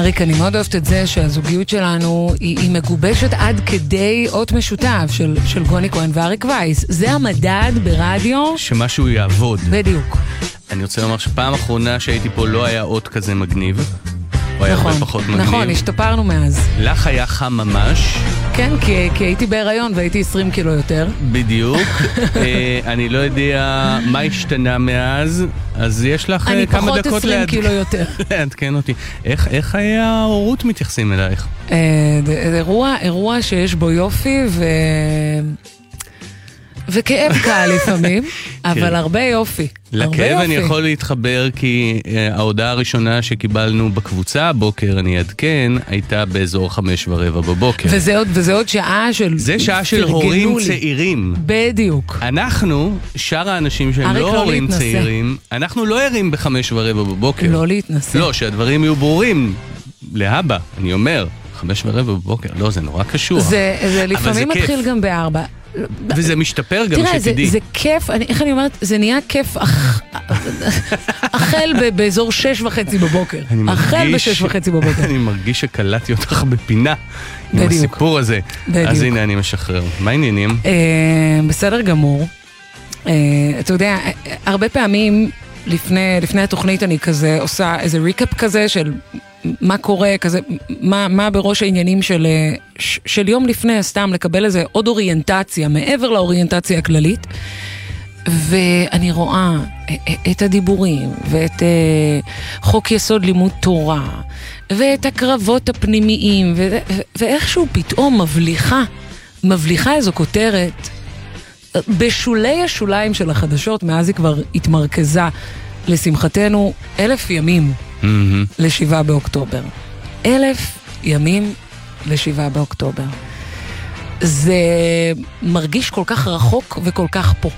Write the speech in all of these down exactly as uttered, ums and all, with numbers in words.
אריק, אני מאוד אוהבת את זה שהזוגיות שלנו היא, היא מגובשת עד כדי אות משותף של, של גוני כהן ואריק וייס. זה המדד ברדיו. שמשהו יעבוד. בדיוק. אני רוצה לומר שפעם האחרונה שהייתי פה לא היה אות כזה מגניב. הוא היה נכון, הרבה פחות מגניב. נכון, השתפרנו מאז. לך היה חם ממש. כן, כי, כי הייתי בהיריון והייתי עשרים קילו יותר. בדיוק. אני לא יודע מה השתנה מאז, אז יש לך כמה דקות אני פחות עשרים קילו יותר. תעדכן אותי. איך, איך היה ההורות מתייחסים אלייך? אירוע, אירוע שיש בו יופי ו... וכאב קל לפעמים, אבל הרבה יופי. לכאב אני יכול להתחבר כי ההודעה הראשונה שקיבלנו בקבוצה הבוקר, אני אעדכן, הייתה באזור חמש ורבע בבוקר. וזה עוד, וזה עוד שעה של... זה שעה של הורים צעירים. בדיוק. אנחנו, שאר האנשים שהם לא הורים צעירים, אנחנו לא ערים בחמש ורבע בבוקר. לא להתנסה. לא, שהדברים יהיו ברורים. להבא, אני אומר, חמש ורבע בבוקר, לא, זה נורא קשור. זה, זה לפעמים מתחיל גם בארבע. וזה משתפר גם תראה, שתדעי. זה, זה כיף, אני, איך אני אומרת, זה נהיה כיף אח, החל ב, באזור שש וחצי בבוקר. החל בשש וחצי בבוקר. אני מרגיש שקלטתי אותך בפינה עם בדיוק. הסיפור הזה. בדיוק. אז הנה אני משחרר. מה העניינים? אה, בסדר גמור. אה, אתה יודע, הרבה פעמים לפני, לפני התוכנית אני כזה עושה איזה ריקאפ כזה של מה קורה, כזה, מה, מה בראש העניינים של, של יום לפני, סתם לקבל איזה עוד אוריינטציה, מעבר לאוריינטציה הכללית, ואני רואה את הדיבורים, ואת חוק יסוד לימוד תורה, ואת הקרבות הפנימיים, ו, ואיכשהו פתאום מבליחה, מבליחה איזו כותרת, בשולי השוליים של החדשות, מאז היא כבר התמרכזה, לשמחתנו, אלף ימים, לשבעה באוקטובר. אלף ימים לשבעה באוקטובר. זה מרגיש כל כך רחוק וכל כך פה.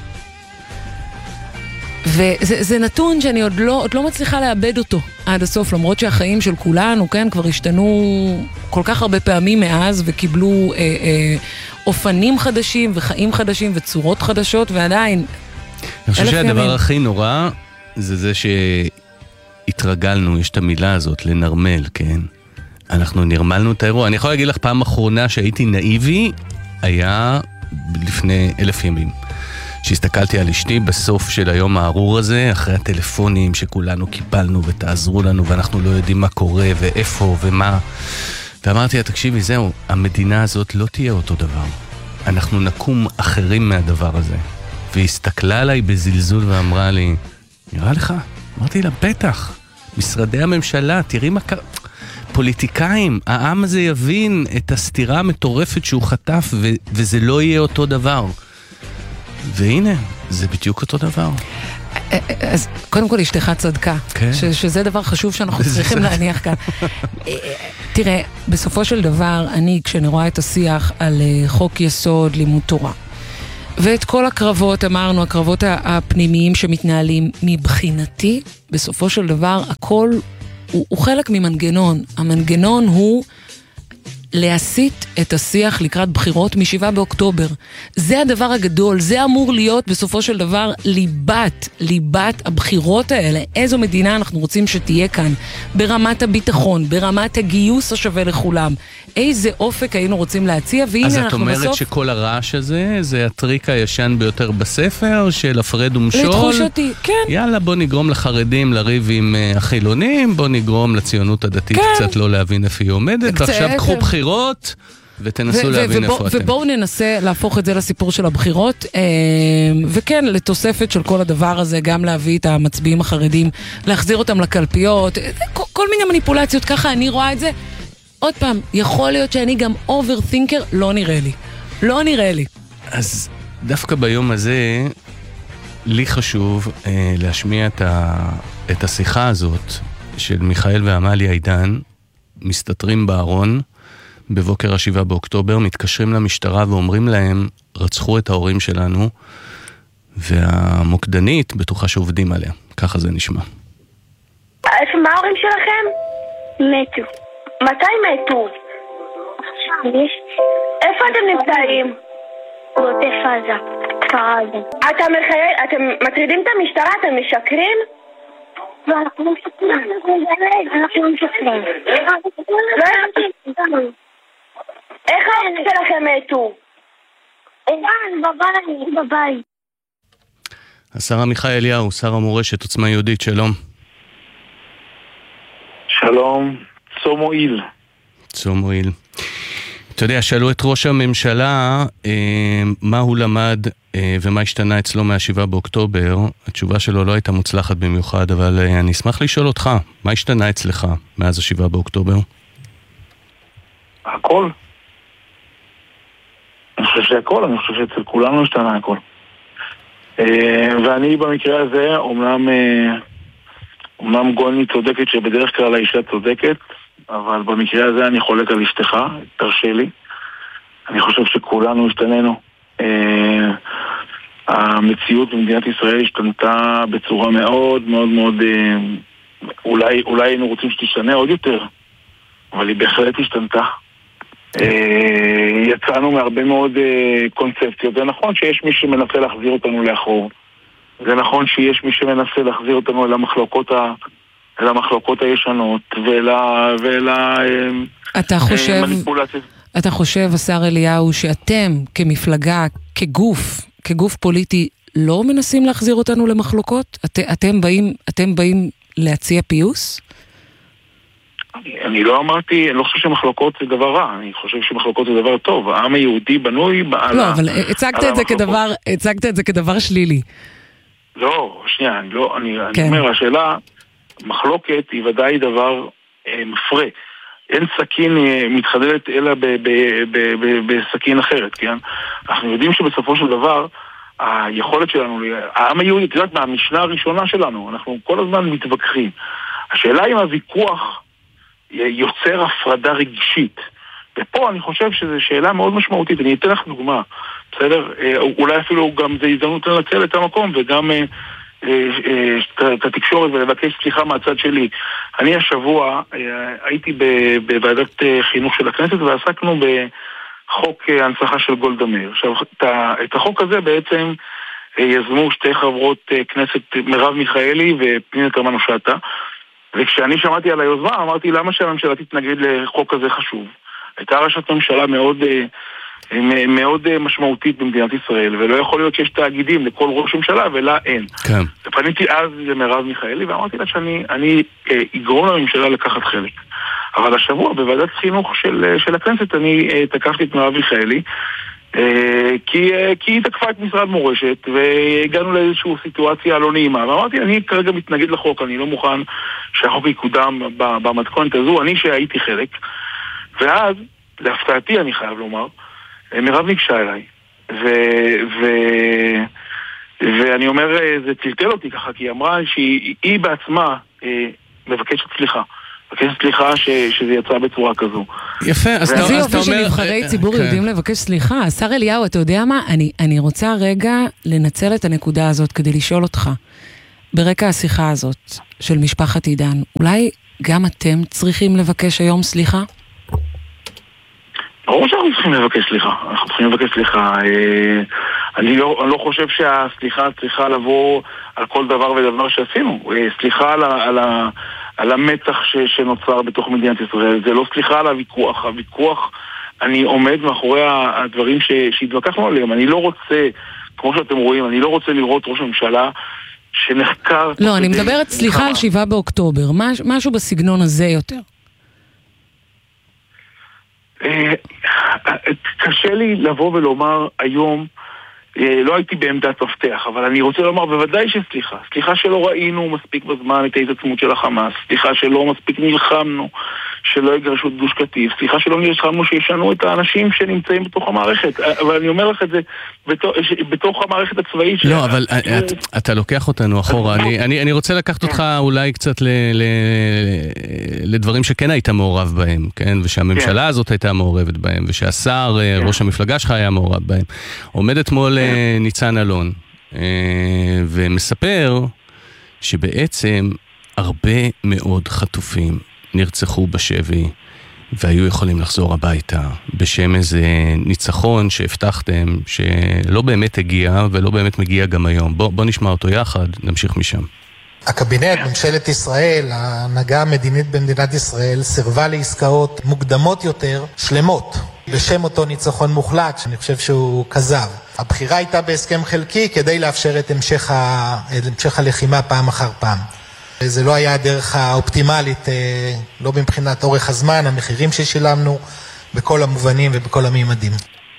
וזה זה נתון שאני עוד לא, עוד לא מצליחה לאבד אותו עד הסוף, למרות שהחיים של כולנו, כן, כבר השתנו כל כך הרבה פעמים מאז, וקיבלו אה, אה, אופנים חדשים וחיים חדשים וצורות חדשות, ועדיין אני חושב שהדבר הכי נורא זה זה ש... התרגלנו, יש את המילה הזאת, לנרמל, כן? אנחנו נרמלנו את האירוע. אני יכול להגיד לך, פעם אחרונה שהייתי נאיבי, היה לפני אלף ימים. שהסתכלתי על אשתי בסוף של היום הארור הזה, אחרי הטלפונים שכולנו קיבלנו ותעזרו לנו, ואנחנו לא יודעים מה קורה ואיפה ומה. ואמרתי לה, תקשיבי, זהו, המדינה הזאת לא תהיה אותו דבר. אנחנו נקום אחרים מהדבר הזה. והיא הסתכלה עליי בזלזול ואמרה לי, נראה לך? אמרתי לה, בטח. משרדי הממשלה, תראי מה קרה, פוליטיקאים, העם הזה יבין את הסתירה המטורפת שהוא חטף, ו- וזה לא יהיה אותו דבר. והנה, זה בדיוק אותו דבר. אז קודם כל אשתך צדקה, כן. ש- שזה דבר חשוב שאנחנו צריכים להניח כאן. תראה, בסופו של דבר, אני, כשאני רואה את השיח על חוק יסוד לימוד תורה, ואת כל הקרבות, אמרנו, הקרבות הפנימיים שמתנהלים מבחינתי, בסופו של דבר, הכל הוא, הוא חלק ממנגנון. המנגנון הוא להסיט את השיח לקראת בחירות משבעה באוקטובר. זה הדבר הגדול, זה אמור להיות בסופו של דבר ליבת, ליבת הבחירות האלה. איזו מדינה אנחנו רוצים שתהיה כאן, ברמת הביטחון, ברמת הגיוס השווה לכולם. איזה אופק היינו רוצים להציע, והנה אנחנו בסוף... אז את אומרת בסוף... שכל הרעש הזה, זה הטריק הישן ביותר בספר, של הפרד ומשול. לתחושתי, כן. יאללה, בוא נגרום לחרדים לריב עם החילונים, בוא נגרום לציונות הדתית כן. קצת לא להבין איפה היא עומדת, ועכשיו קחו בחירות, ותנסו להבין איפה אתם. ובואו ננסה להפוך את זה לסיפור של הבחירות, וכן, לתוספת של כל הדבר הזה, גם להביא את המצביעים החרדים, להחזיר אותם לקלפיות, כל מיני מניפולציות, ככה אני רואה את זה. עוד פעם, יכול להיות שאני גם אוברתינקר, לא נראה לי. לא נראה לי. אז דווקא ביום הזה, לי חשוב אה, להשמיע את, ה, את השיחה הזאת של מיכאל ועמליה עידן, מסתתרים בארון, בבוקר השבעה באוקטובר, מתקשרים למשטרה ואומרים להם, רצחו את ההורים שלנו, והמוקדנית בטוחה שעובדים עליה. ככה זה נשמע. איפה, מה ההורים שלכם? מתו. מתי מתו? איפה אתם נמצאים? בעוטף עזה, כפר עזה. אתם מטרידים את המשטרה? אתם משקרים? ואנחנו לא משתפים. אנחנו לא משתפים. איך ההורים שלכם מתו? אין, בבית, בבית. השר עמיחי אליהו, שר המורשת, עוצמה יהודית, שלום. שלום, צום מועיל. צום מועיל. אתה יודע, שאלו את ראש הממשלה אה, מה הוא למד אה, ומה השתנה אצלו מהשבעה באוקטובר. התשובה שלו לא הייתה מוצלחת במיוחד, אבל אה, אני אשמח לשאול אותך, מה השתנה אצלך מאז השבעה באוקטובר? הכל. אני חושב שהכל, אני חושב שאצל כולנו השתנה הכל. אה, ואני במקרה הזה, אומנם, אה, אומנם גוני צודקת שבדרך כלל האישה צודקת, אבל במקרה הזה אני חולק על אשתך, תרשה לי. אני חושב שכולנו השתננו. אה, המציאות במדינת ישראל השתנתה בצורה מאוד מאוד מאוד, אה, אולי, אולי היינו רוצים שתשתנה עוד יותר, אבל היא בהחלט השתנתה. אה, יצאנו מהרבה מאוד אה, קונספציות. זה נכון שיש מי שמנסה להחזיר אותנו לאחור. זה נכון שיש מי שמנסה להחזיר אותנו אל המחלוקות ה... אל המחלוקות הישנות, ואל המניפולציות. אתה חושב, השר אליהו, שאתם כמפלגה, כגוף, כגוף פוליטי, לא מנסים להחזיר אותנו למחלוקות? את, אתם באים, אתם באים להציע פיוס? אני, אני לא אמרתי, אני לא חושב שמחלוקות זה דבר רע, אני חושב שמחלוקות זה דבר טוב. העם היהודי בנוי על לא, אבל הצגת את זה כדבר, הצגת את זה כדבר שלילי. לא, שנייה, אני לא, אני, כן. אני אומר, השאלה... מחלוקת היא ודאי דבר אה, מפרה. אין סכין אה, מתחדלת אלא ב- ב- ב- ב- בסכין אחרת, כן? אנחנו יודעים שבסופו של דבר היכולת שלנו, העם היהודי, את יודעת, מהמשנה הראשונה שלנו, אנחנו כל הזמן מתווכחים. השאלה אם הוויכוח יוצר הפרדה רגשית. ופה אני חושב שזו שאלה מאוד משמעותית. אני אתן לך דוגמה, בסדר? אה, אולי אפילו גם זה הזדמנות לנצל את המקום וגם... אה, את התקשורת ולבקש סליחה מהצד שלי. אני השבוע הייתי בוועדת חינוך של הכנסת ועסקנו בחוק הנצחה של גולדה מאיר. עכשיו, את החוק הזה בעצם יזמו שתי חברות כנסת, מרב מיכאלי ופנינה תמנו שטה, וכשאני שמעתי על היוזמה אמרתי למה שהממשלה תתנגד לחוק הזה חשוב. הייתה ראשת ממשלה מאוד... מאוד משמעותית במדינת ישראל, ולא יכול להיות שיש תאגידים לכל ראש ממשלה ולה אין. כן. ופניתי אז למרב מיכאלי ואמרתי לה שאני אני, אה, אגרום לממשלה לקחת חלק. אבל השבוע בוועדת חינוך של, של הכנסת אני אה, תקפתי את מרב מיכאלי אה, כי, אה, כי היא תקפה את משרד מורשת והגענו לאיזושהי סיטואציה לא נעימה ואמרתי אני כרגע מתנגד לחוק, אני לא מוכן שהחוק יקודם במתכונת הזו, אני שהייתי חלק. ואז להפתעתי אני חייב לומר מרב ניגשה אליי, ו... ו... ואני אומר, זה טלטל אותי ככה, כי היא אמרה שהיא בעצמה אה, מבקשת סליחה. מבקשת סליחה ש... שזה יצא בצורה כזו. יפה, אז אתה אומר... זה יופי שנבחרי ציבור יודעים לבקש סליחה. השר אליהו, אתה יודע מה? אני, אני רוצה רגע לנצל את הנקודה הזאת כדי לשאול אותך. ברקע השיחה הזאת של משפחת עידן, אולי גם אתם צריכים לבקש היום סליחה? ברור שאנחנו צריכים לבקש סליחה, אנחנו צריכים לבקש סליחה. אני לא, אני לא חושב שהסליחה צריכה לבוא על כל דבר ודבר שעשינו. סליחה על, ה, על, ה, על המתח ש, שנוצר בתוך מדינת ישראל, זה לא סליחה על הוויכוח. הוויכוח, אני עומד מאחורי הדברים ש, שהתווכחנו עליהם. אני לא רוצה, כמו שאתם רואים, אני לא רוצה לראות ראש ממשלה שנחקר... לא, אני מדברת סליחה על שבעה באוקטובר, משהו בסגנון הזה יותר. קשה לי לבוא ולומר היום, לא הייתי בעמדת מפתח, אבל אני רוצה לומר בוודאי שסליחה, סליחה שלא ראינו מספיק בזמן את ההתעצמות של החמאס, סליחה שלא מספיק נלחמנו שלא יגרשו את גוש קטיף, סליחה שלא נלחמנו שישנו את האנשים שנמצאים בתוך המערכת, אבל אני אומר לך את זה בתוך, בתוך המערכת הצבאית. לא, אבל אתה לוקח אותנו אחורה, אני רוצה לקחת אותך אולי קצת לדברים שכן היית מעורב בהם, כן, ושהממשלה הזאת הייתה מעורבת בהם, ושהשר, ראש המפלגה שלך היה מעורב בהם. עומד אתמול ניצן אלון ומספר שבעצם הרבה מאוד חטופים נרצחו בשבי והיו יכולים לחזור הביתה בשם איזה ניצחון שהבטחתם שלא באמת הגיע ולא באמת מגיע גם היום. בוא, בוא נשמע אותו יחד, נמשיך משם. הקבינט, ממשלת ישראל, ההנהגה המדינית במדינת ישראל, סירבה לעסקאות מוקדמות יותר, שלמות, בשם אותו ניצחון מוחלט, שאני חושב שהוא כזב. הבחירה הייתה בהסכם חלקי כדי לאפשר את המשך, ה... את המשך הלחימה פעם אחר פעם. זה לא היה הדרך האופטימלית, לא מבחינת אורך הזמן, המחירים ששילמנו, בכל המובנים ובכל הממדים.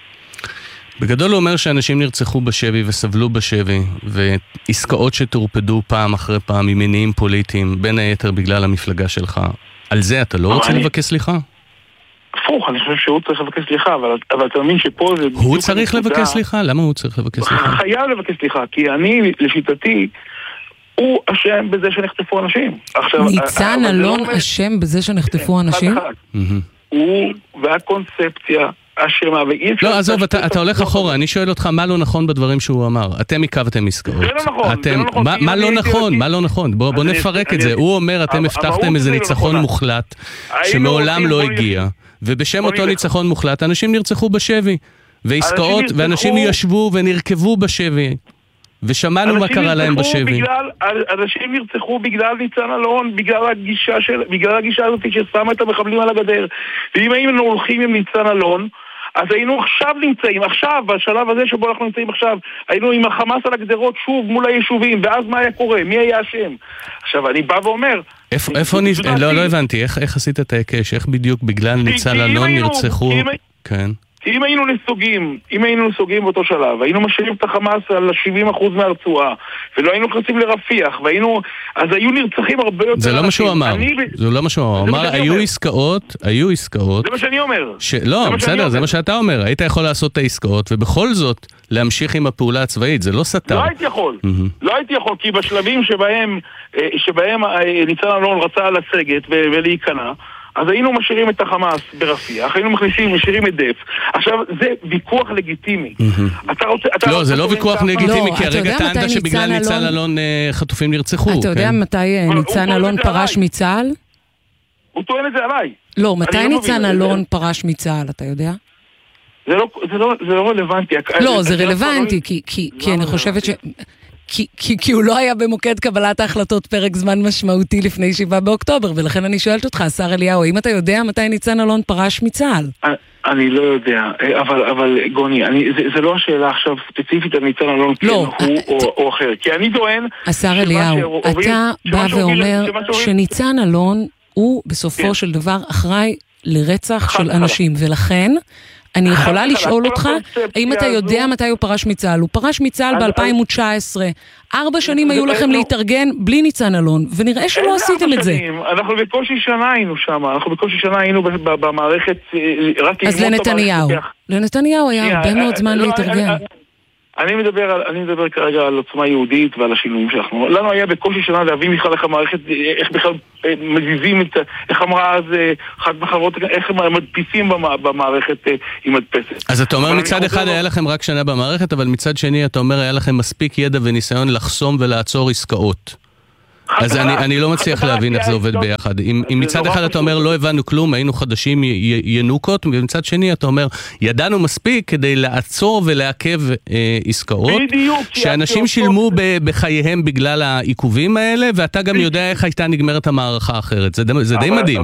בגדול הוא אומר שאנשים נרצחו בשבי וסבלו בשבי, ועסקאות שתורפדו פעם אחרי פעם עם מניעים פוליטיים, בין היתר בגלל המפלגה שלך. על זה אתה לא רוצה לבקש סליחה? הפוך, אני חושב שהוא צריך לבקש סליחה, אבל אתה מאמין שפה זה... הוא צריך לבקש סליחה? למה הוא צריך לבקש סליחה? חייב לבקש סליחה, כי אני, לשיטתי, הוא אשם בזה שנחטפו אנשים. ניצן אלון אשם בזה שנחטפו אנשים? הוא והקונספציה אשמה, ואי אפשר... לא, עזוב, אתה הולך אחורה, אני שואל אותך מה לא נכון בדברים שהוא אמר. אתם עיכבתם עסקאות. זה לא נכון, זה לא נכון. מה לא נכון? מה לא נכון? בוא נפרק את זה. הוא אומר, אתם הבטחתם איזה ניצחון מוחלט, שמעולם לא הגיע, ובשם אותו ניצחון מוחלט, אנשים נרצחו בשבי, ועסקאות, ואנשים ישבו ונרכבו בשבי. ושמענו מה קרה להם בשבי. אנשים נרצחו בגלל ניצן אלון, בגלל הגישה של, בגלל הגישה הזאת ששמה את המחבלים על הגדר. ואם היינו הולכים עם ניצן אלון, אז היינו עכשיו נמצאים, עכשיו, בשלב הזה שבו אנחנו נמצאים עכשיו, היינו עם החמאס על הגדרות שוב מול היישובים, ואז מה היה קורה? מי היה אשם? עכשיו, אני בא ואומר... איפה נ... לא, לא הבנתי, איך עשית את ההיקש? איך בדיוק בגלל ניצן אלון נרצחו? כן. כי אם היינו נסוגים, אם היינו נסוגים באותו שלב, היינו משאירים את החמאס על שבעים אחוז מהרצועה, ולא היינו נכנסים לרפיח, והיינו, אז היו נרצחים הרבה יותר... זה לא מה שהוא אמר, זה לא מה שהוא אמר, הוא אמר, היו עסקאות, היו עסקאות... זה מה שאני אומר. לא, בסדר, זה מה שאתה אומר, היית יכול לעשות את העסקאות, ובכל זאת, להמשיך עם הפעולה הצבאית, זה לא סתר. לא הייתי יכול, לא הייתי יכול, כי בשלבים שבהם, שבהם ניצן אלון רצה לסגת ולהיכנע, אז היינו משאירים את החמאס ברפיח, היינו מכניסים, משאירים את דף. עכשיו, זה ויכוח לגיטימי. לא, זה לא ויכוח לגיטימי, כי הרגע טענת שבגלל ניצן אלון חטופים נרצחו. אתה יודע מתי ניצן אלון פרש מצה"ל? הוא טוען את זה עליי. לא, מתי ניצן אלון פרש מצה"ל, אתה יודע? זה לא רלוונטי. לא, זה רלוונטי, כי אני חושבת ש... כי, כי, כי הוא לא היה במוקד קבלת ההחלטות פרק זמן משמעותי לפני שבעה באוקטובר, ולכן אני שואלת אותך, השר אליהו, האם אתה יודע מתי ניצן אלון פרש מצה"ל? אני לא יודע, אבל, אבל גוני, אני, זה, זה לא השאלה עכשיו ספציפית על ניצן אלון, לא, כן, הוא או, או אחר, כי אני טוען... השר אליהו, אתה בא ואומר שניצן אלון הוא בסופו של דבר אחראי לרצח של אנשים, ולכן... אני יכולה לשאול אותך, האם אתה יודע מתי הוא פרש מצה"ל? הוא פרש מצה"ל ב-אלפיים תשע עשרה. ארבע שנים היו לכם להתארגן בלי ניצן אלון, ונראה שלא עשיתם את זה. אנחנו בקושי שנה היינו שם, אנחנו בקושי שנה היינו במערכת... אז לנתניהו. לנתניהו היה הרבה מאוד זמן להתארגן. אני מדבר, על, אני מדבר כרגע על עוצמה יהודית ועל השינויים שאנחנו... לנו היה בקושי שנה להבין בכלל איך המערכת, איך בכלל מזיזים את... איך אמרה אז אחת מחברות, איך הם מדפיסים במערכת עם מדפסת. אז אתה אומר מצד אחד היה לכם רק שנה במערכת, אבל מצד שני אתה אומר היה לכם מספיק ידע וניסיון לחסום ולעצור עסקאות. אז אני, אני לא מצליח להבין איך זה עובד ביחד. אם, אם מצד אחד אתה אומר לא הבנו כלום, היינו חדשים ינוקות, ומצד שני אתה אומר ידענו מספיק כדי לעצור ולעכב אה, עסקאות, שאנשים שילמו בחייהם בגלל העיכובים האלה, ואתה גם יודע איך הייתה נגמרת המערכה האחרת. זה, זה די מדהים.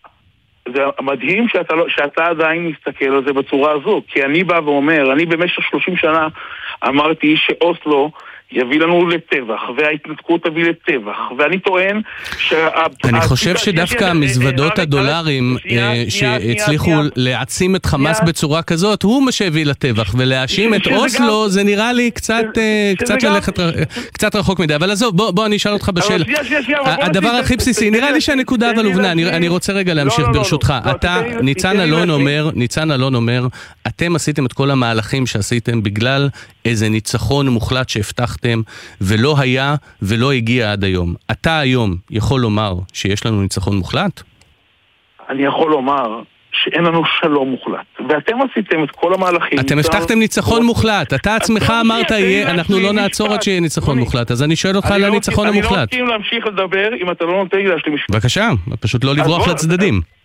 זה מדהים שאתה, לא, שאתה עדיין מסתכל על זה בצורה הזו, כי אני בא ואומר, אני במשך שלושים שנה אמרתי שאוסלו יביא לנו לטבח, וההתנתקות תביא לטבח, ואני טוען אני חושב שדווקא המזוודות הדולרים שהצליחו להעצים את חמאס בצורה כזאת, הוא מה שהביא לטבח, ולהאשים את אוסלו זה נראה לי קצת ללכת קצת רחוק מדי, אבל עזוב, בוא אני אשאל אותך בשאלה. הדבר הכי בסיסי, נראה לי שהנקודה אבל הובנה, אני רוצה רגע להמשיך ברשותך. אתה, ניצן אלון אומר, ניצן אלון אומר, אתם עשיתם את כל המהלכים שעשיתם בגלל איזה ניצחון מוחלט שהבטחתם, ולא היה ולא הגיע עד היום. אתה היום יכול לומר שיש לנו ניצחון מוחלט? אני יכול לומר שאין לנו שלום מוחלט. ואתם עשיתם את כל המהלכים. אתם הבטחתם ניצחון מוחלט. אתה עצמך אמרת, אנחנו לא נעצור עד שיהיה ניצחון מוחלט. אז אני שואל אותך על הניצחון המוחלט. אני לא רוצים להמשיך לדבר אם אתה לא נותן לי להשלים משפט. בבקשה, פשוט לא לברוח לצדדים.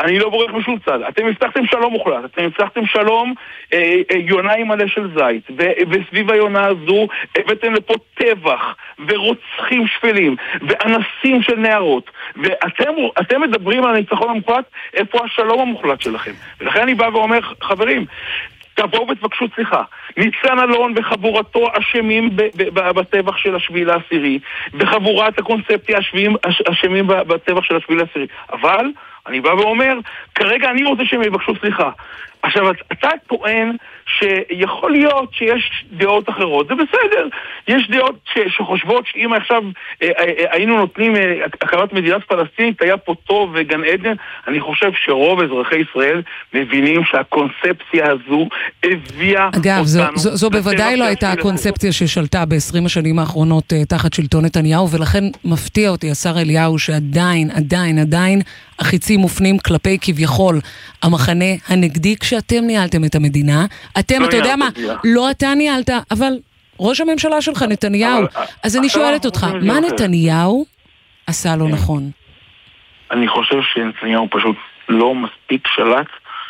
אני לא בורח משום צד. אתם הבטחתם שלום מוחלט, אתם הבטחתם שלום אה, אה, יונה עם מלא של זית, ו- וסביב היונה הזו הבאתם לפה טבח, ורוצחים שפלים, ואנסים של נערות, ואתם אתם מדברים על הניצחון המוחלט, איפה השלום המוחלט שלכם? ולכן אני בא ואומר, חברים, תבואו ותבקשו סליחה. ניצן אלון וחבורתו אשמים בטבח של השביעי לעשירי, וחבורת הקונספציה אשמים בטבח של השביעי לעשירי. אבל אני בא ואומר, כרגע אני רוצה שהם יבקשו סליחה. עכשיו, אתה טוען שיכול להיות שיש דעות אחרות, זה בסדר. יש דעות ש- שחושבות שאם עכשיו אה, אה, היינו נותנים אה, הקמת מדינת פלסטינית, היה פה טוב וגן עדן. אני חושב שרוב אזרחי ישראל מבינים שהקונספציה הזו הביאה אותנו. אגב, זו, זו, זו בוודאי לא הייתה הקונספציה ששלטה ב-עשרים השנים האחרונות אה, תחת שלטון נתניהו, ולכן מפתיע אותי השר אליהו שעדיין, עדיין, עדיין החיצים מופנים כלפי כביכול המחנה הנגדי כשאתם ניהלתם את המדינה. אתם, אתה יודע מה, לא אתה ניהלת, אבל ראש הממשלה שלך נתניהו. אז אני שואלת אותך, מה נתניהו עשה לא נכון? אני חושב שנתניהו פשוט לא מספיק שלט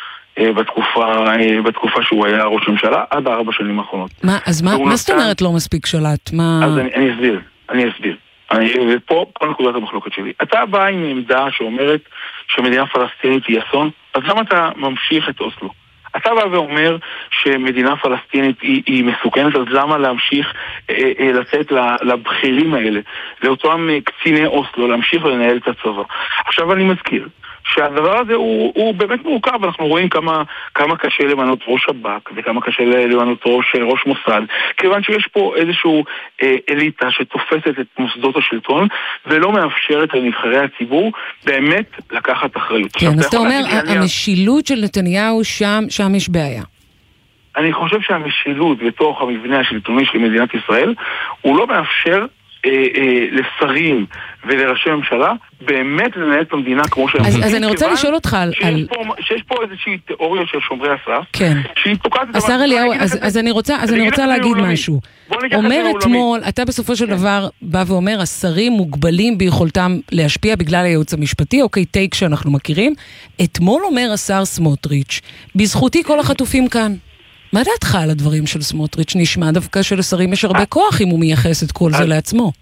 בתקופה, בתקופה שהוא היה ראש ממשלה עד ארבע שנים האחרונות. מה, אז מה, מה זאת אומרת לא מספיק שלט? אז אני, אני אסביר, אני אסביר. אני, ופה כל נקודת המחלוקת שלי. אתה בא עם עמדה שאומרת שמדינה פלסטינית היא אסון, אז למה אתה ממשיך את אוסלו? אתה בא ואומר שמדינה פלסטינית היא, היא מסוכנת, אז למה להמשיך אה, אה, לצאת לבחירים האלה, לאותם אה, קציני אוסלו, להמשיך ולנהל את הצבא? עכשיו אני מזכיר שהדבר הזה הוא, הוא באמת מורכב, אנחנו רואים כמה, כמה קשה למנות ראש שב"כ וכמה קשה למנות ראש, ראש מוסד, כיוון שיש פה איזשהו אה, אליטה שתופסת את מוסדות השלטון ולא מאפשרת לנבחרי הציבור באמת לקחת אחריות. כן, אז אתה אומר, המשילות של נתניהו שם, שם יש בעיה. אני חושב שהמשילות בתוך המבנה השלטוני של מדינת ישראל הוא לא מאפשר אה, אה, לשרים ולראשי ממשלה באמת לנהל את המדינה כמו שהם. אז, אז אני רוצה לשאול אותך על... שיש פה, שיש פה איזושהי תיאוריה של שומרי הסף. כן. שהיא תוקעת את... השר אליהו, אז, אז אני רוצה, אז אני רוצה להגיד משהו. אומר אתמול, אתה בסופו של דבר בא ואומר, השרים מוגבלים ביכולתם להשפיע בגלל הייעוץ המשפטי, אוקיי, טייק שאנחנו מכירים. אתמול אומר השר סמוטריץ', בזכותי כל החטופים כאן. מה דעתך על הדברים של סמוטריץ'? נשמע דווקא שלשרים יש הרבה כוח אם הוא מייחס את כל זה לעצמו.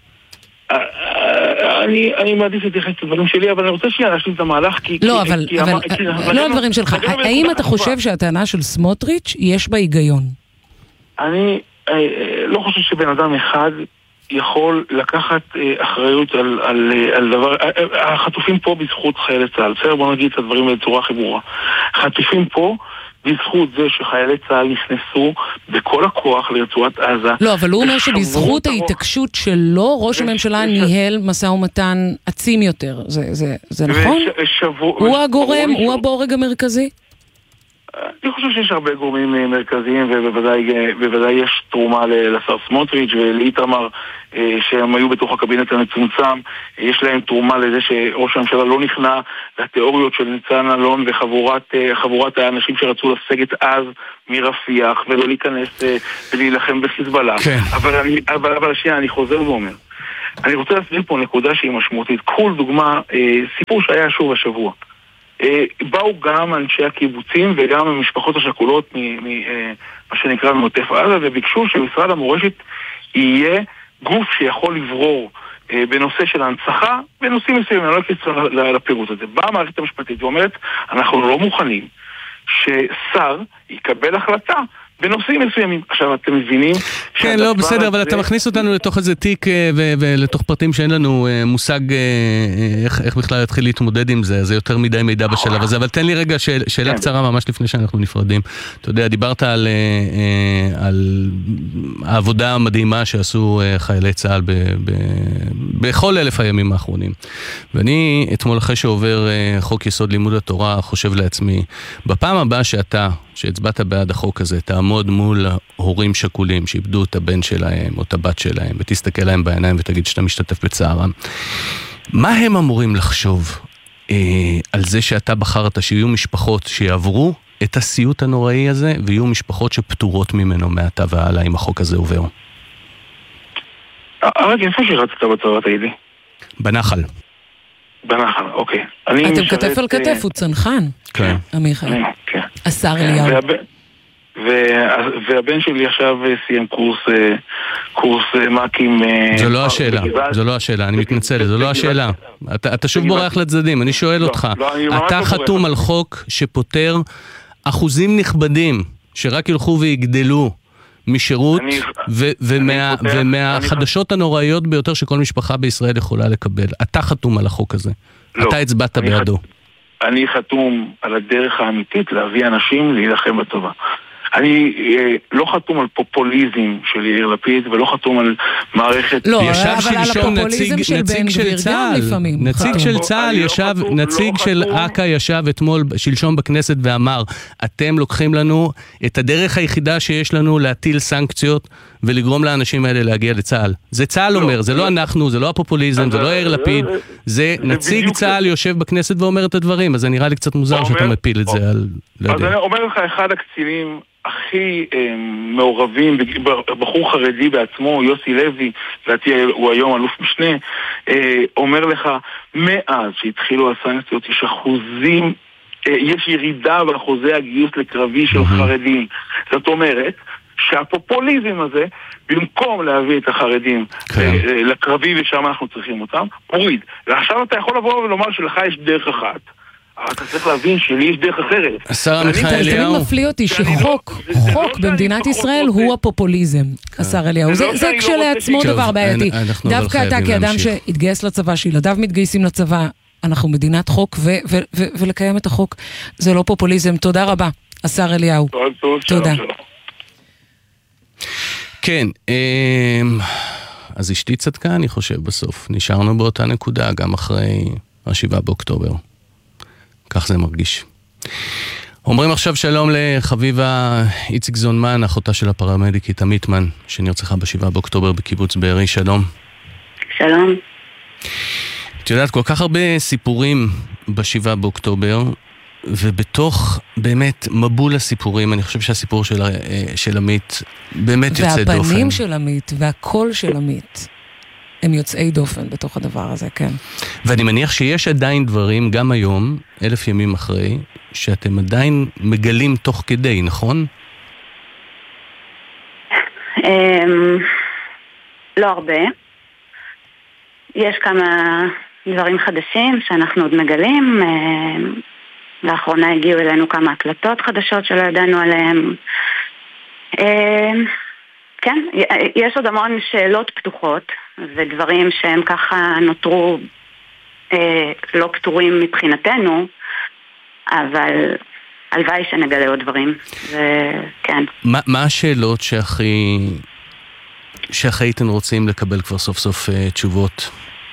אני, אני מעדיף להתייחס את הדברים שלי, אבל אני רוצה שנייה להשלים את המהלך, כי... לא, אבל, לא הדברים שלך. האם אתה חושב שהטענה של סמוטריץ' יש בה היגיון? אני לא חושב שבן אדם אחד יכול לקחת אחריות על, על, על דבר... החטופים פה בזכות חיילי צה"ל. בסדר, בוא נגיד את הדברים בצורה הכי ברורה. החטופים פה בזכות זה שחיילי צה"ל נכנסו בכל הכוח לרצועת עזה. לא, אבל הוא אומר שבזכות ההתעקשות שלו, ראש הממשלה ניהל משא ומתן עצים יותר. זה נכון? הוא הגורם, הוא הבורג המרכזי? אני חושב שיש הרבה גורמים מרכזיים, ובוודאי יש תרומה לשר סמוטריץ' ולאיתמר, שהם היו בתוך הקבינט המצומצם. יש להם תרומה לזה שראש הממשלה לא נכנע לתיאוריות של ניצן אלון וחבורת האנשים שרצו לסגת אז מרפיח ולא להיכנס ולהילחם בחיזבאללה. אבל השנייה, אני חוזר ואומר, אני רוצה להסביר פה נקודה שהיא משמעותית. כל דוגמה, סיפור שהיה שוב השבוע. באו גם אנשי הקיבוצים וגם המשפחות השכולות ממה שנקרא מעוטף עזה, וביקשו שמשרד המורשת יהיה גוף שיכול לברור בנושא של ההנצחה בנושאים מסוימים. אני לא אכנס לפירוט הזה. באה המערכת המשפטית ואומרת, אנחנו לא מוכנים ששר יקבל החלטה בנושאים מסוימים. עכשיו, אתם מבינים... כן, לא, בסדר, אבל אתה מכניס אותנו לתוך איזה תיק ולתוך פרטים שאין לנו מושג איך בכלל להתחיל להתמודד עם זה, זה יותר מדי מידע בשלב הזה, אבל תן לי רגע שאלה קצרה ממש לפני שאנחנו נפרדים. אתה יודע, דיברת על העבודה המדהימה שעשו חיילי צה"ל בכל אלף הימים האחרונים. ואני, אתמול אחרי שעובר חוק יסוד לימוד התורה, חושב לעצמי, בפעם הבאה שאתה, שהצבעת בעד החוק הזה, תעמוד מול הורים שכולים שאיבדו את הבן שלהם או את הבת שלהם, ותסתכל להם בעיניים ותגיד שאתה משתתף בצערם. מה הם אמורים לחשוב אה, על זה שאתה בחרת שיהיו משפחות שיעברו את הסיוט הנוראי הזה, ויהיו משפחות שפטורות ממנו מעתה והלאה אם החוק הזה עובר? רק איפה שירצת בצבא, תגידי? בנחל. בנחל, אוקיי. אתם כתף על כתף, הוא צנחן. כן. עמיחי. כן. השר אליהו. והבן שלי עכשיו סיים קורס, קורס מקים. זו לא השאלה, זו לא השאלה, אני מתנצל, זו לא השאלה. אתה שוב בורח לצדדים, אני שואל אותך. אתה חתום על חוק שפותר אחוזים נכבדים, שרק ילכו ויגדלו משירות, ומהחדשות הנוראיות ביותר שכל משפחה בישראל יכולה לקבל. אתה חתום על החוק הזה. אתה הצבעת בעדו. אני חתום על הדרך האמיתית להביא אנשים להילחם בצבא. אני אה, לא חתום על פופוליזם של יאיר לפיד, ולא חתום על מערכת... לא, אבל על הפופוליזם של בן גביר גם לפעמים. נציג של צה"ל ישב, נציג של אכ"א ישב אתמול, שלשום בכנסת ואמר, אתם לוקחים לנו את הדרך היחידה שיש לנו להטיל סנקציות, ולגרום לאנשים האלה להגיע לצה"ל. זה צה"ל אומר, זה לא אנחנו, זה לא הפופוליזם, זה לא יאיר לפיד, זה נציג צה"ל יושב בכנסת ואומר את הדברים, אז זה נראה לי קצת מוזר שאתה מפיל את זה על... אז אני אומר לך, אחד הקצינים הכי מעורבים, בחור חרדי בעצמו, יוסי לוי, לדעתי הוא היום אלוף משנה, אומר לך, מאז שהתחילו הסנקציות יש אחוזים, יש ירידה באחוזי הגיוס לקרבי של חרדים. זאת אומרת, שהפופוליזם הזה, במקום להביא את החרדים לקרבי ושם אנחנו צריכים אותם, מוריד. ועכשיו אתה יכול לבוא ולומר שלך יש דרך אחת. אתה צריך להבין שלי יש דרך אחרת. השר עמיחי אליהו. תמיד מפליא אותי שחוק, חוק במדינת ישראל הוא הפופוליזם, השר אליהו. זה כשלעצמו דבר בעייתי. דווקא אתה כאדם שהתגייס לצבא, שילדיו מתגייסים לצבא, אנחנו מדינת חוק, ולקיים את החוק זה לא פופוליזם. תודה רבה, השר אליהו. תודה. כן, אז אשתי צדקה, אני חושב בסוף. נשארנו באותה נקודה, גם אחרי השבעה באוקטובר. כך זה מרגיש. אומרים עכשיו שלום לחביבה איציק זונמן, אחותה של הפרמדיקית עמיתמן, שנרצחה בשבעה באוקטובר בקיבוץ בארי. שלום. שלום. את יודעת, כל כך הרבה סיפורים בשבעה באוקטובר, ובתוך באמת מבול הסיפורים, אני חושב שהסיפור של, של עמית באמת יוצא דופן. והפנים של עמית והקול של עמית הם יוצאי דופן בתוך הדבר הזה, כן. ואני מניח שיש עדיין דברים, גם היום, אלף ימים אחרי, שאתם עדיין מגלים תוך כדי, נכון? לא הרבה. יש כמה דברים חדשים שאנחנו עוד מגלים. לאחרונה הגיעו אלינו כמה הקלטות חדשות שלא ידענו עליהן. כן, יש עוד המון שאלות פתוחות ודברים שהם ככה נותרו לא פתורים מבחינתנו, אבל הלוואי שנגלה עוד דברים. וכן. מה, מה השאלות שהכי שהכי הייתם רוצים לקבל כבר סוף סוף תשובות?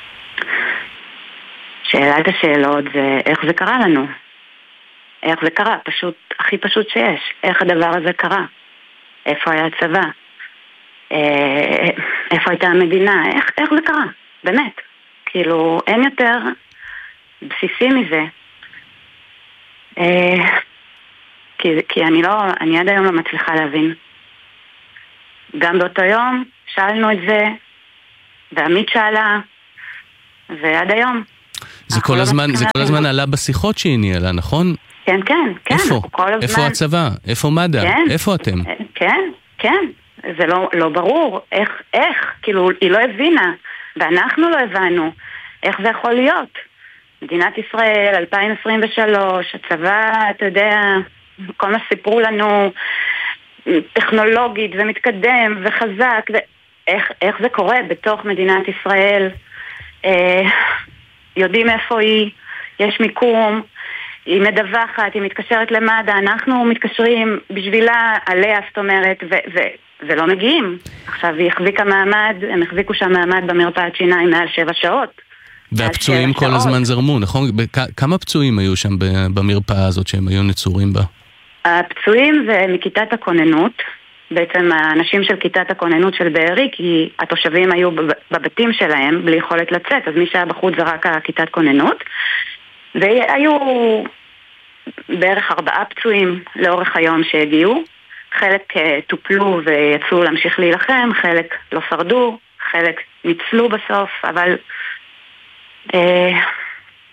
שאלת השאלות זה איך זה קרה לנו. איך זה קרה? פשוט, הכי פשוט שיש. איך הדבר הזה קרה? איפה היה הצבא? איפה הייתה המדינה? איך, איך זה קרה? באמת. כאילו, אין יותר בסיסי מזה. כי, כי אני לא, אני עד היום לא מצליחה להבין. גם באותו יום שאלנו את זה, ועמית שאלה, ועד היום. זה כל הזמן, זה כל הזמן עלה בשיחות שהיא ניהלה, נכון? כן, כן, כן. איפה? איפה הצבא? איפה מד"א? איפה אתם? כן, כן. זה לא, לא ברור. איך, איך? כאילו, היא לא הבינה. ואנחנו לא הבנו. איך זה יכול להיות? מדינת ישראל, אלפיים עשרים ושלוש, הצבא, אתה יודע, כל מה סיפרו לנו, טכנולוגית ומתקדם וחזק. איך, איך זה קורה בתוך מדינת ישראל? אה, יודעים איפה היא, יש מיקום, היא מדווחת, היא מתקשרת למד"א, אנחנו מתקשרים בשבילה, עליה, זאת אומרת, ו- ו- ולא מגיעים. עכשיו היא החזיקה מעמד, הם החזיקו שם מעמד במרפאת שיניים מעל שבע שעות. והפצועים כל הזמן זרמו, נכון? כמה פצועים היו שם במרפאה הזאת שהם היו נצורים בה? הפצועים זה מכיתת הכוננות, בעצם האנשים של כיתת הכוננות של בארי, כי התושבים היו בבתים שלהם בלי יכולת לצאת, אז מי שהיה בחוץ זה רק הכיתת כוננות, והיו בערך ארבעה פצועים לאורך היום שהגיעו, חלק טופלו ויצאו להמשיך להילחם, חלק לא שרדו, חלק ניצלו בסוף, אבל אה,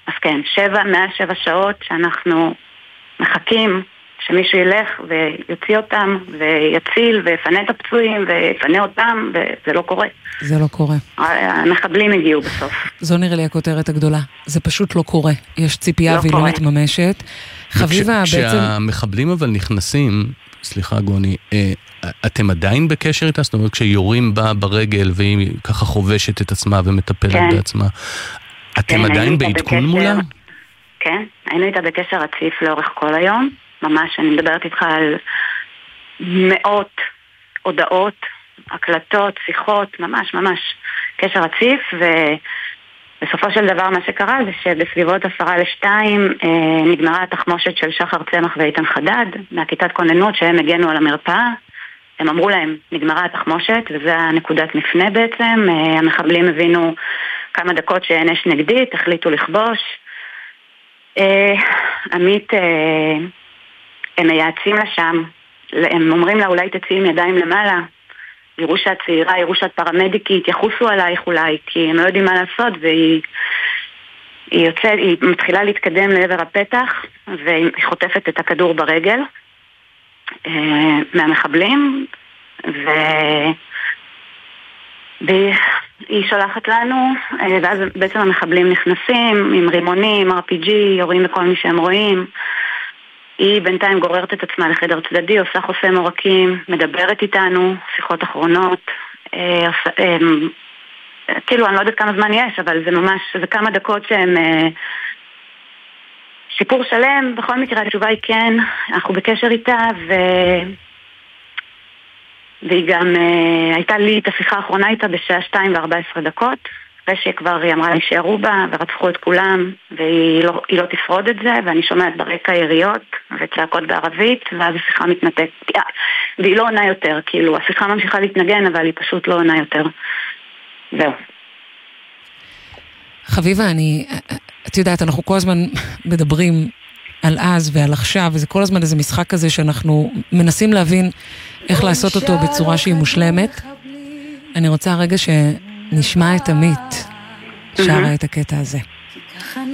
אז כן, שבע, מאה שבע שעות שאנחנו מחכים שמישהו ילך ויוציא אותם ויציל ויפנה את הפצועים ויפנה אותם, וזה לא קורה. זה לא קורה. המחבלים הגיעו בסוף. זו נראה לי הכותרת הגדולה. זה פשוט לא קורה. יש ציפייה והיא לא מתממשת. חביבה בעצם... כשהמחבלים אבל נכנסים, סליחה גוני, אתם עדיין בקשר איתה? זאת אומרת, כשיורים בה ברגל והיא ככה חובשת את עצמה ומטפלת בעצמה, אתם עדיין בעדכון מולה? כן, היינו איתה בקשר רציף לאורך כל היום. ממש, אני מדברת איתך על מאות הודעות, הקלטות, שיחות, ממש ממש קשר רציף, ובסופו של דבר מה שקרה זה שבסביבות עשרה לשתיים אה, נגמרה התחמושת של שחר צמח ואיתן חדד, מהכיתת כוננות שהם הגנו על המרפאה, הם אמרו להם נגמרה התחמושת, וזה הנקודת מפנה בעצם, אה, המחבלים הבינו כמה דקות שאין אש נגדית, החליטו לכבוש, אה, עמית... אה, הם מייעצים לה שם, הם אומרים לה אולי תצאי עם ידיים למעלה, יראו שאת צעירה, יראו שאת פרמדיקית, יחוסו עלייך אולי, כי הם לא יודעים מה לעשות, והיא היא יוצא, היא מתחילה להתקדם לעבר הפתח, והיא חוטפת את הכדור ברגל אה, מהמחבלים, ו... והיא שולחת לנו, אה, ואז בעצם המחבלים נכנסים עם רימונים, אר פי ג'י, יורים בכל מי שהם רואים, היא בינתיים גוררת את עצמה לחדר צדדי, עושה חוסם עורקים, מדברת איתנו, שיחות אחרונות, אה, אה, כאילו אני לא יודעת כמה זמן יש, אבל זה ממש, זה כמה דקות שהם אה, סיפור שלם, בכל מקרה התשובה היא כן, אנחנו בקשר איתה, ו... והיא גם אה, הייתה לי את השיחה האחרונה איתה בשעה שתיים וארבע עשרה דקות, ושכבר היא אמרה לי שירו בה ורצחו את כולם והיא לא, לא תפרוד את זה, ואני שומעת ברקע יריות וצעקות בערבית, ואז השיחה מתנתק, והיא לא עונה יותר, כאילו השיחה ממשיכה להתנגן אבל היא פשוט לא עונה יותר. זהו. חביבה, אני, את יודעת, אנחנו כל הזמן מדברים על אז ועל עכשיו, וזה כל הזמן איזה משחק כזה שאנחנו מנסים להבין איך לעשות אותו בצורה שהיא מושלמת. אני רוצה רגע ש... נשמע את עמית שרה את הקטע הזה.